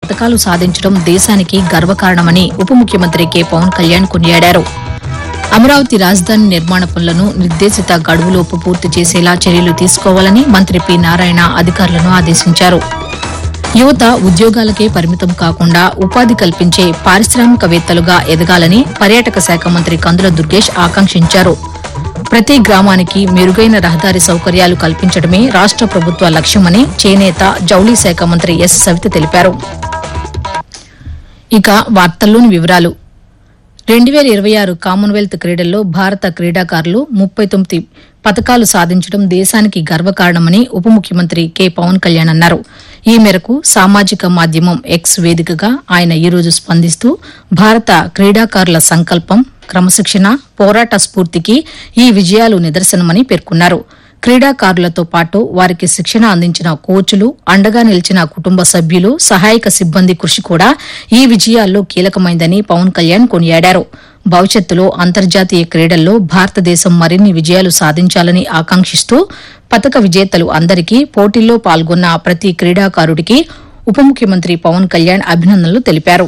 పతకాలు సాధించడం దేశానికి గర్వకారణమని ఉప ముఖ్యమంత్రి కె పవన్ కళ్యాణ్ కొనియాడారు. అమరావతి రాజధాని నిర్మాణ పనులను నిర్దేశిత గడువులోపు పూర్తి చేసేలా చర్యలు తీసుకోవాలని మంత్రి పి నారాయణ అధికారులను ఆదేశించారు. యువత ఉద్యోగాలకే పరిమితం కాకుండా ఉపాధి కల్పించే పారిశ్రామికవేత్తలుగా ఎదగాలని పర్యాటక శాఖ మంత్రి కందుల దుర్గేష్ ఆకాంక్షించారు. ప్రతి గ్రామానికి మెరుగైన రహదారి సౌకర్యాలు కల్పించడమే రాష్ట ప్రభుత్వ లక్ష్యమని చేనేత జౌళి శాఖ మంత్రి ఎస్ సవిత తెలిపారు. ఇక వార్తల్లోని వివరాలు. 2026 కామన్వెల్త్ క్రీడల్లో భారత క్రీడాకారులు 39 పతకాలు సాధించడం దేశానికి గర్వకారణమని ఉప ముఖ్యమంత్రి కె పవన్ కళ్యాణ్ అన్నారు. ఈ మేరకు సామాజిక మాధ్యమం ఎక్స్ వేదికగా ఆయన ఈ రోజు స్పందిస్తూ భారత క్రీడాకారుల సంకల్పం, క్రమశిక్షణ, పోరాట స్ఫూర్తికి ఈ విజయాలు నిదర్శనమని పేర్కొన్నారు. క్రీడాకారులతో పాటు వారికి శిక్షణ అందించిన కోచ్లు, అండగా నిలిచిన కుటుంబ సభ్యులు, సహాయక సిబ్బంది కృషి కూడా ఈ విజయాల్లో కీలకమైందని పవన్ కళ్యాణ్ కొనియాడారు. భవిష్యత్తులో అంతర్జాతీయ క్రీడల్లో భారతదేశం మరిన్ని విజయాలు సాధించాలని ఆకాంక్షిస్తూ పతక విజేతలు అందరికీ, పోటీల్లో పాల్గొన్న ప్రతి క్రీడాకారుడికి ఉప ముఖ్యమంత్రి పవన్ కళ్యాణ్ అభినందనలు తెలిపారు.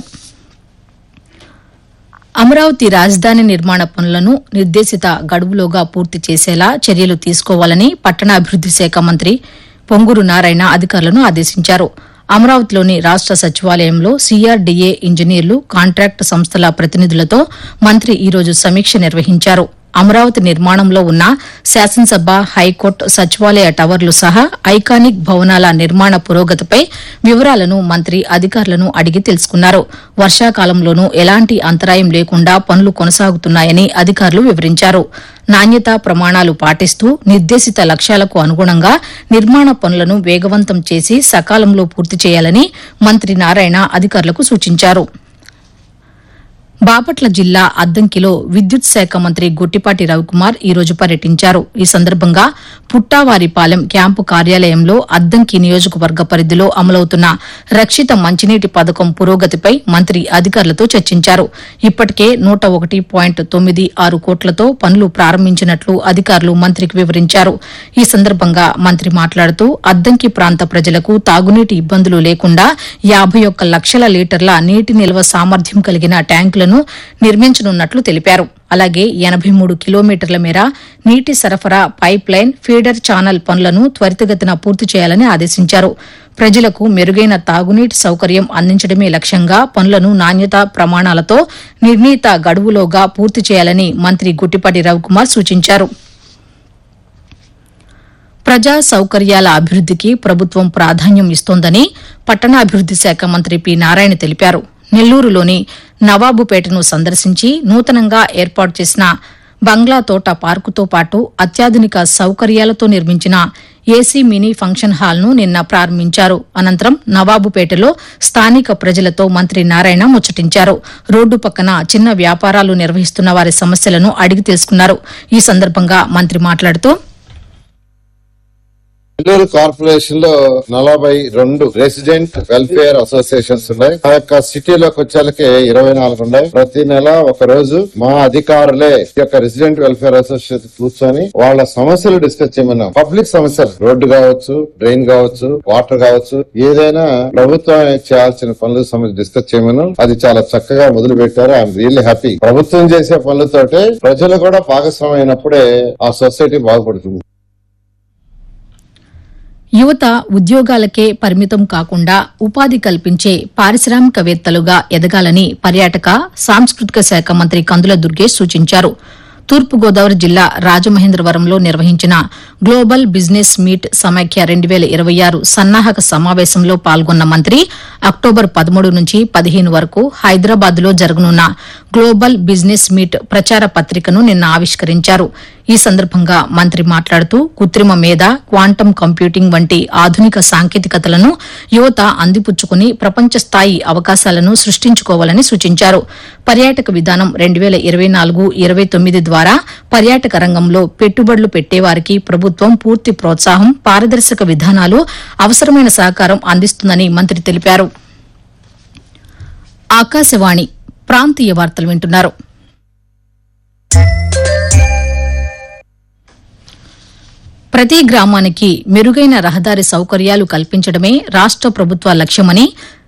అమరావతి రాజధాని నిర్మాణ పనులను నిర్దేశిత గడువులోగా పూర్తి చేసేలా చర్యలు తీసుకోవాలని పట్టణాభివృద్ది శాఖ మంత్రి పొంగూరు నారాయణ అధికారులను ఆదేశించారు. అమరావతిలోని రాష్ట సచివాలయంలో సీఆర్డీఏ ఇంజనీర్లు, కాంట్రాక్టు సంస్థల ప్రతినిధులతో మంత్రి ఈ రోజు సమీక్ష నిర్వహించారు. అమరావతి నిర్మాణంలో ఉన్న శాసనసభ, హైకోర్టు, సచివాలయ టవర్లు సహా ఐకానిక్ భవనాల నిర్మాణ పురోగతిపై వివరాలను మంత్రి అధికారులను అడిగి తెలుసుకున్నారు. వర్షాకాలంలోనూ ఎలాంటి అంతరాయం లేకుండా పనులు కొనసాగుతున్నాయని అధికారులు వివరించారు. నాణ్యతా ప్రమాణాలు పాటిస్తూ నిర్దేశిత లక్ష్యాలకు అనుగుణంగా నిర్మాణ పనులను వేగవంతం చేసి సకాలంలో పూర్తి చేయాలని మంత్రి నారాయణ అధికారులకు సూచించారు. బాపట్ల జిల్లా అద్దంకిలో విద్యుత్ శాఖ మంత్రి గొట్టిపాటి రవికుమార్ ఈ రోజు పర్యటించారు. ఈ సందర్భంగా పుట్టావారిపాలెం క్యాంపు కార్యాలయంలో అద్దంకి నియోజకవర్గ పరిధిలో అమలవుతున్న రక్షిత మంచినీటి పథకం పురోగతిపై మంత్రి అధికారులతో చర్చించారు. ఇప్పటికే 101.96 కోట్లతో పనులు ప్రారంభించినట్లు అధికారులు మంత్రికి వివరించారు. ఈ సందర్భంగా మంత్రి మాట్లాడుతూ అద్దంకి ప్రాంత ప్రజలకు తాగునీటి ఇబ్బందులు లేకుండా 51 లక్షల లీటర్ల నీటి నిల్వ సామర్థ్యం కలిగిన ట్యాంకులను నిర్మించనున్నట్లు తెలిపారు. అలాగే 83 కిలోమీటర్ల మేర నీటి సరఫరా పైప్ లైన్, ఫీడర్ ఛానల్ పనులను త్వరితగతిన పూర్తి చేయాలని ఆదేశించారు. ప్రజలకు మెరుగైన తాగునీటి సౌకర్యం అందించడమే లక్ష్యంగా పనులను నాణ్యతా ప్రమాణాలతో నిర్ణీత గడువులోగా పూర్తి చేయాలని మంత్రి గొట్టిపాటి రవికుమార్ సూచించారు. ప్రజా సౌకర్యాల అభివృద్దికి ప్రభుత్వం ప్రాధాన్యం ఇస్తోందని పట్టణాభివృద్ది శాఖ మంత్రి పి నారాయణ తెలిపారు. నెల్లూరులోని నవాబుపేటను సందర్శించి నూతనంగా ఏర్పాటు చేసిన బంగ్లా తోట పార్కుతో పాటు అత్యాధునిక సౌకర్యాలతో నిర్మించిన ఏసీ మినీ ఫంక్షన్ హాల్ను నిన్న ప్రారంభించారు. అనంతరం నవాబుపేటలో స్థానిక ప్రజలతో మంత్రి నారాయణ ముచ్చటించారు. రోడ్డు పక్కన చిన్న వ్యాపారాలు నిర్వహిస్తున్న వారి సమస్యలను అడిగి తెలుసుకున్నారు. ఈ సందర్భంగా మంత్రి మాట్లాడుతూ నెల్లూరు కార్పొరేషన్ లో 42 రెసిడెంట్ వెల్ఫేర్ అసోసియేషన్స్ ఉన్నాయి. ఆ యొక్క సిటీలోకి వచ్చేలకి 24 ఉన్నాయి. ప్రతి నెల ఒక రోజు మా అధికారులే ఈ యొక్క రెసిడెంట్ వెల్ఫేర్ అసోసియేషన్ కూర్చొని వాళ్ళ సమస్యలు డిస్కస్ చేయమన్నాం. పబ్లిక్ సమస్యలు, రోడ్డు కావచ్చు, డ్రైన్ కావచ్చు, వాటర్ కావచ్చు, ఏదైనా ప్రభుత్వం చేయాల్సిన పనుల సమస్య డిస్కస్ చేయమన్నాం. అది చాలా చక్కగా మొదలు పెట్టారు. I'm really happy. ప్రభుత్వం చేసే పనులతోటే ప్రజలు కూడా భాగస్వామ్యం అయినప్పుడే ఆ సొసైటీ బాగుపడుతుంది. యువత ఉద్యోగాలకే పరిమితం కాకుండా ఉపాధి కల్పించే పారిశ్రామికవేత్తలుగా ఎదగాలని పర్యాటక, సాంస్కృతిక శాఖ మంత్రి కందుల దుర్గేష్ సూచించారు. తూర్పుగోదావరి జిల్లా రాజమహేంద్రవరంలో నిర్వహించిన గ్లోబల్ బిజినెస్ మీట్ సమాఖ్య 2026 సన్నాహక సమావేశంలో పాల్గొన్న మంత్రి అక్టోబర్ 13 నుంచి 15 వరకు హైదరాబాద్లో జరగనున్న గ్లోబల్ బిజినెస్ మీట్ ప్రచార పత్రికను నిన్న ఆవిష్కరించారు. ఈ సందర్భంగా మంత్రి మాట్లాడుతూ కృత్రిమ మేధ, క్వాంటం కంప్యూటింగ్ వంటి ఆధునిక సాంకేతికతలను యువత అందిపుచ్చుకుని ప్రపంచ స్థాయి అవకాశాలను సృష్టించుకోవాలని సూచించారు. పర్యాటక విధానం 2024-29 ద్వారా పర్యాటక రంగంలో పెట్టుబడులు పెట్టేవారికి ప్రభుత్వం పూర్తి ప్రోత్సాహం, పారదర్శక విధానాలు, అవసరమైన సహకారం అందిస్తుందని మంత్రి తెలిపారు. ఆకాశవాణి ప్రాంతీయ వార్తలు వింటున్నారు. ప్రతి గ్రామానికి మెరుగైన రహదారి సౌకర్యాలు కల్పించడమే రాష్ట ప్రభుత్వ లక్ష్యమని